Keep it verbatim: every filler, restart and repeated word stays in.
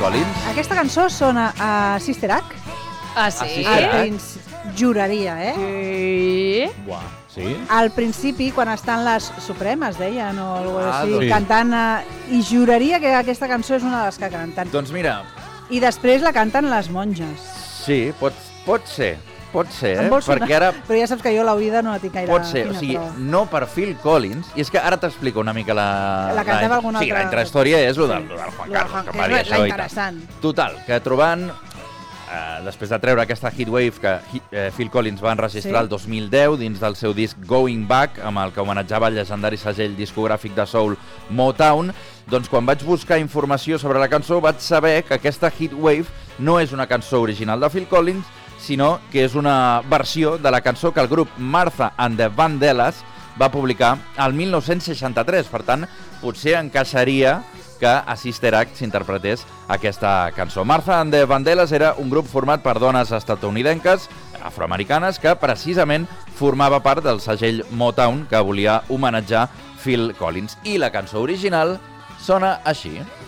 Collins. Aquesta cançó sona a Sister Act. Ah, sí? A Sister Act? Prince, juraria, eh? Sí. Uah, sí? Al principi, quan estan les Supremes, deien, o alguna cosa Ah, així, doncs- cantant, eh, i juraria que aquesta cançó és una de les que canten. Doncs mira, I després la canten les monges. sí, pot, pot ser, pot ser, Em eh? vol sonar, Perquè ara però ja saps que jo l'oïda no la tinc gaire pot ser, fina, o sigui, però... no per Phil Collins, i és que ara t'explico una mica la... La cantava alguna sí, altra- la intrahistòria és el del, Sí. del Juan La Carlos, Juan- que que va és dir la això i tal. interessant. Total, que trobant, eh, després de treure aquesta Heatwave que eh, Phil Collins va enregistrar Sí. el dos mil deu dins del seu disc Going Back, amb el que homenatjava el llegendari segell discogràfic de soul Motown, doncs quan vaig buscar informació sobre la cançó vaig saber que aquesta Heatwave no és una cançó original de Phil Collins, sinó que és una versió de la cançó que el grup Martha and the Vandellas va publicar al mil nou-cents seixanta-tres. Per tant, potser encaixaria que a Sister Act s'interpretés aquesta cançó. Martha and the Vandellas era un grup format per dones estatunidenques, afroamericanes, que precisament formava part del segell Motown que volia homenatjar Phil Collins. I la cançó original sona així.